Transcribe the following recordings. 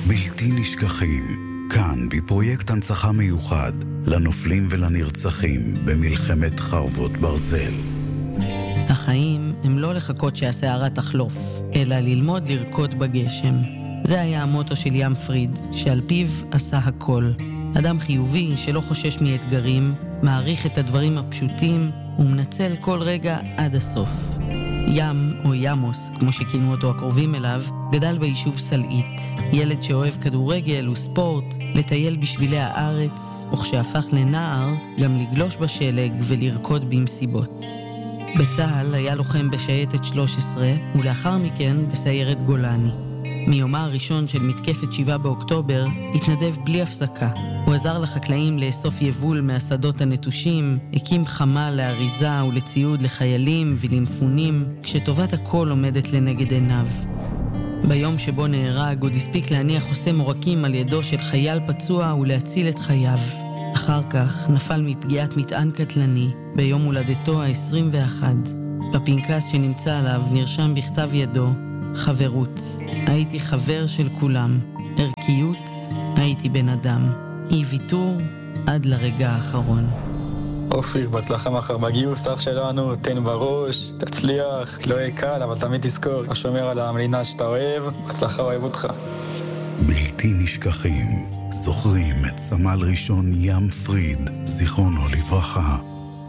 בלתי נשכחים, כאן בפרויקט הנצחה מיוחד לנופלים ולנרצחים במלחמת חרבות ברזל. החיים הם לא לחכות שהסערה תחלוף, אלא ללמוד לרקוד בגשם. זה היה המוטו של ים פריד, שעל פיו עשה הכל. אדם חיובי שלא חושש מאתגרים, מעריך את הדברים הפשוטים ומנצל כל רגע עד הסוף. ים, או ימוס, כמו שכינו אותו הקרובים אליו, גדל ביישוב סלעית. ילד שאוהב כדורגל וספורט, לטייל בשבילי הארץ, וכשהפך לנער, גם לגלוש בשלג ולרקוד במסיבות. בצהל היה לוחם בשייטת 13, ולאחר מכן בסיירת גולני. מיומה הראשון של מתקפת 7 באוקטובר, התנדב בלי הפסקה. הוא עזר לחקלאים לאסוף יבול מהשדות הנטושים, הקים חמ"ל לאריזה ולציוד לחיילים ולמפונים, כשטובת הכל עומדת לנגד עיניו. ביום שבו נהרג, עוד הספיק להניח חוסם עורקים על ידו של חייל פצוע ולהציל את חייו. אחר כך נפל מפגיעת מטען קטלני ביום הולדתו ה-21. בפנקס שנמצא עליו נרשם בכתב ידו: חברות, הייתי חבר של כולם. ערכיות, הייתי בן אדם. אי ויתור, עד לרגע האחרון. אופיר, בהצלחה מחר בגיוס, אח שלנו, תן בראש, תצליח, לא יהיה קל, אבל תמיד תזכור, השומר על המדינה שאתה אוהב, בהצלחה, אוהב אותך. בלתי נשכחים, זוכרים את סמל ראשון ים פריד, זיכרונו לברכה.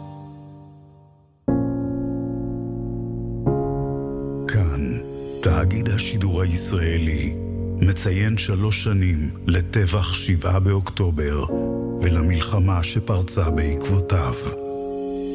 כאן, תאגיד השידור הישראלי, מציין 3 שנים לטבח 7 באוקטובר ולמלחמה שפרצה בעקבותיו.